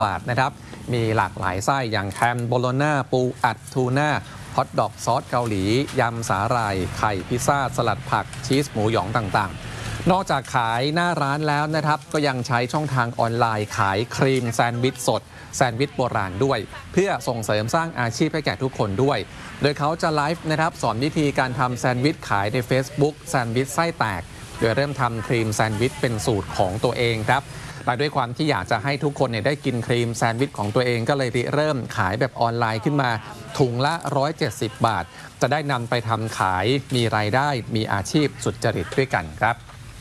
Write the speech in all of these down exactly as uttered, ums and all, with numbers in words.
บาทนะครับมีหลากหลายไส้อย่างแฮมโบโลน่าปูอัดทูน่าฮอทดอกซอสเกาหลียำสาหร่ายไข่พิซซ่าสลัดผักชีสหมูหยองต่างๆนอกจากขายหน้าร้านแล้วนะครับก็ยังใช้ช่องทางออนไลน์ขายครีมแซนด์วิชสดแซนด์วิชโบราณด้วยเพื่อส่งเสริมสร้างอาชีพให้แก่ทุกคนด้วยโดยเขาจะไลฟ์นะครับสอนวิธีการทำแซนด์วิชขายใน Facebook แซนด์วิชไส้แตกโดยเริ่มทำครีมแซนด์วิชเป็นสูตรของตัวเองครับและด้วยความที่อยากจะให้ทุกคนเนี่ยได้กินครีมแซนด์วิชของตัวเองก็เลยริเริ่มขายแบบออนไลน์ขึ้นมาถุงละหนึ่งร้อยเจ็ดสิบบาทจะได้นำไปทำขายมีรายได้มีอาชีพสุจริตด้วยกันครับ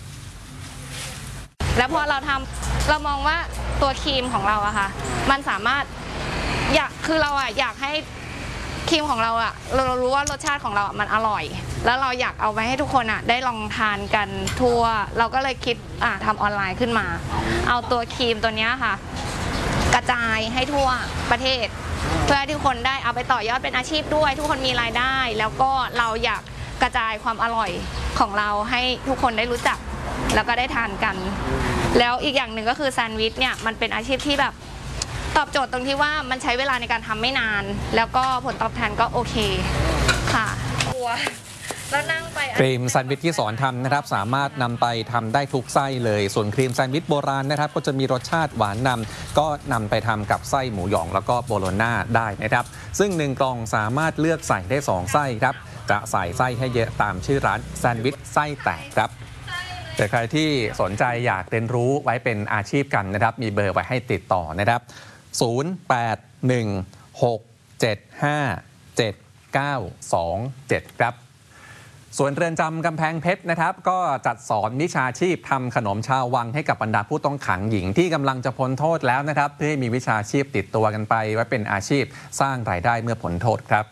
แล้วพอเราทำเรามองว่าตัวครีมของเราอะค่ะมันสามารถอยากคือเราอะอยากให้ครีมของเราอะเรารู้ว่ารสชาติของเราอะมันอร่อยแล้วเราอยากเอาไปให้ทุกคนอะได้ลองทานกันทั่วเราก็เลยคิดอ่ะทำออนไลน์ขึ้นมาเอาตัวครีมตัวนี้ค่ะกระจายให้ทั่วประเทศเพื่อให้ทุกคนได้เอาไปต่อยอดเป็นอาชีพด้วยทุกคนมีรายได้แล้วก็เราอยากกระจายความอร่อยของเราให้ทุกคนได้รู้จักแล้วก็ได้ทานกันแล้วอีกอย่างหนึ่งก็คือแซนด์วิชเนี่ยมันเป็นอาชีพที่แบบตอบโจทย์ตรงที่ว่ามันใช้เวลาในการทำไม่นานแล้วก็ผลตอบแทนก็โอเคค่ะตัวแล้วนั่งไปครีมแซนด์วิชที่สอนทำนะครับสามารถนำไปทำได้ทุกไส้เลยส่วนครีมแซนด์วิชโบราณนะครับก็จะมีรสชาติหวานนำก็นำไปทำกับไส้หมูหยองแล้วก็โบโลน่าได้นะครับซึ่งหนึ่งกล่องสามารถเลือกใส่ได้สองไส้ครับจะใส่ไส้ให้เยอะตามชื่อร้านแซนด์วิชไส้แตกครับแต่ใครที่สนใจอยากเรียนรู้ไว้เป็นอาชีพกันนะครับมีเบอร์ไว้ให้ติดต่อนะครับศูนย์ แปด หนึ่ง หก เจ็ด ห้า เจ็ด เก้า สอง เจ็ดครับส่วนเรือนจำกำแพงเพชรนะครับก็จัดสอนวิชาชีพทำขนมชาววังให้กับบรรดาผู้ต้องขังหญิงที่กำลังจะพ้นโทษแล้วนะครับเพื่อให้มีวิชาชีพติดตัวกันไปไว้เป็นอาชีพสร้างรายได้เมื่อพ้นโทษครับ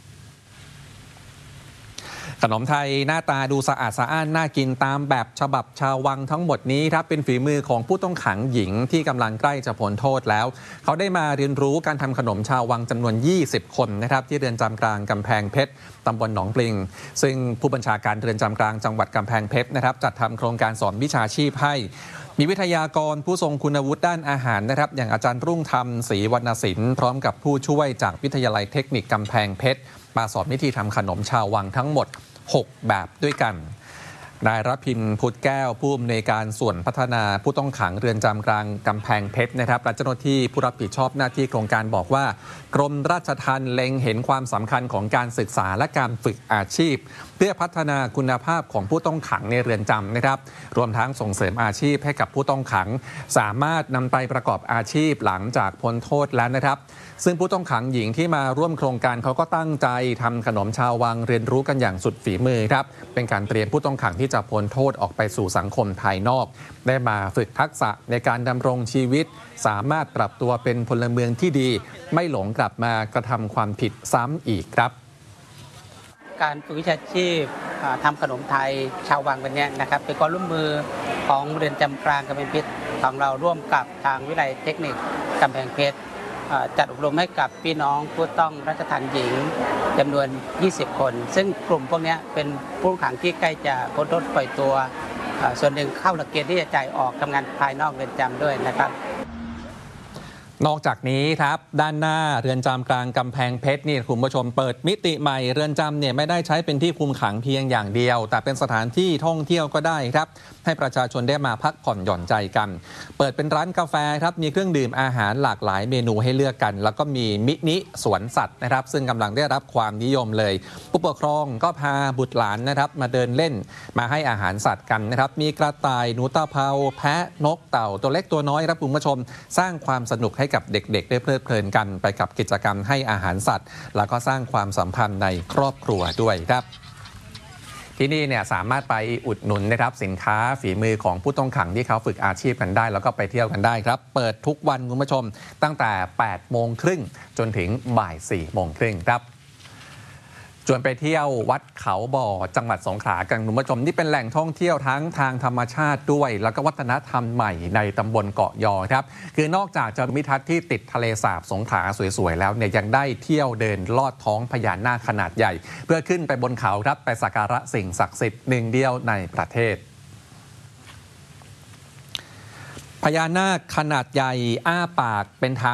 ขนมไทยหน้าตาดูสะอาดสะอ้านน่ากินตามแบบฉบับชาววังทั้งหมดนี้ครับเป็นฝีมือของผู้ต้องขังหญิงที่กำลังใกล้จะพ้นโทษแล้วเขาได้มาเรียนรู้การทำขนมชาววังจำนวนยี่สิบคนนะครับที่เรือนจำกลางกำแพงเพชรตำบลหนองปลิงซึ่งผู้บัญชาการเรือนจำกลางจังหวัดกำแพงเพชรนะครับจัดทำโครงการสอนวิชาชีพให้มีวิทยากรผู้ทรงคุณวุฒิด้านอาหารนะครับอย่างอาจารย์รุ่งธรรมศรีวรรณศิลป์พร้อมกับผู้ช่วยจากวิทยาลัยเทคนิคกำแพงเพชรมาสอนวิธีทำขนมชาววังทั้งหมดหกแบบด้วยกันนายรพินพุทธแก้วผู้อำนวยการส่วนพัฒนาผู้ต้องขังเรือนจำกลางกำแพงเพชรนะครับและเจ้าหน้าที่ผู้รับผิดชอบหน้าที่โครงการบอกว่ากรมราชทัณฑ์เล็งเห็นความสำคัญของการศึกษาและการฝึกอาชีพเพื่อพัฒนาคุณภาพของผู้ต้องขังในเรือนจำนะครับรวมทั้งส่งเสริมอาชีพให้กับผู้ต้องขังสามารถนำไปประกอบอาชีพหลังจากพ้นโทษแล้วนะครับซึ่งผู้ต้องขังหญิงที่มาร่วมโครงการเขาก็ตั้งใจทำขนมชาววังเรียนรู้กันอย่างสุดฝีมือครับเป็นการเตรียมผู้ต้องขังที่จะพ้นโทษออกไปสู่สังคมภายนอกได้มาฝึกทักษะในการดำรงชีวิตสามารถปรับตัวเป็นพลเมืองที่ดีไม่หลงกลับมากระทำความผิดซ้ำอีกครับการฝึกวิชาชีพทำขนมไทยชาววังเป็นเนี้ยนะครับเป็นความร่วมมือของเรือนจำกลางกำแพงเพชรของเราร่วมกับทางวิทยาลัยเทคนิคกำแพงเพชรจัดอบรมให้กับพี่น้องผู้ต้องราชทัณฑ์หญิงจำนวนยี่สิบคนซึ่งกลุ่มพวกนี้เป็นผู้ต้องขังที่ใกล้จะพ้นโทษปล่อยตัวส่วนหนึ่งเข้าหลักเกณฑ์ที่จะจ่ายออกทำงานภายนอกเรือนจำด้วยนะครับนอกจากนี้ครับด้านหน้าเรือนจำกลางกำแพงเพชรนี่คุณผู้ชมเปิดมิติใหม่เรือนจำเนี่ยไม่ได้ใช้เป็นที่คุมขังเพียงอย่างเดียวแต่เป็นสถานที่ท่องเที่ยวก็ได้ครับให้ประชาชนได้มาพักผ่อนหย่อนใจกันเปิดเป็นร้านกาแฟครับมีเครื่องดื่มอาหารหลากหลายเมนูให้เลือกกันแล้วก็มีมินิสวนสัตว์นะครับซึ่งกำลังได้รับความนิยมเลยผู้ปกครองก็พาบุตรหลานนะครับมาเดินเล่นมาให้อาหารสัตว์กันนะครับมีกระต่ายหนูตาเภาแพะนกเต่าตัวเล็กตัวน้อยครับคุณผู้ชมสร้างความสนุกให้กับเด็กๆได้เพลิดเพลินกันไปกับกิจกรรมให้อาหารสัตว์แล้วก็สร้างความสัมพันธ์ในครอบครัวด้วยครับที่นี่เนี่ยสามารถไปอุดหนุนนะครับสินค้าฝีมือของผู้ต้องขังที่เขาฝึกอาชีพกันได้แล้วก็ไปเที่ยวกันได้ครับเปิดทุกวันคุณผู้ชมตั้งแต่แปดโมงครึ่งจนถึงบ่ายสี่โมงครึ่งครับชวนไปเที่ยววัดเขาบ่อจังหวัดสงขลากันคุณผู้ชมนี่เป็นแหล่งท่องเที่ยวทั้งทางธรรมชาติด้วยแล้วก็วัฒนธรรมใหม่ในตำบลเกาะยอครับคือนอกจากจะมีทัศน์ที่ติดทะเลสาบสงขลาสวยๆแล้วเนี่ยยังได้เที่ยวเดินลอดท้องพญานาคขนาดใหญ่เพื่อขึ้นไปบนเขาครับไปสักการะสิ่งศักดิ์สิทธิ์หนึ่งเดียวในประเทศพญานาคขนาดใหญ่อ้าปากเป็นทาง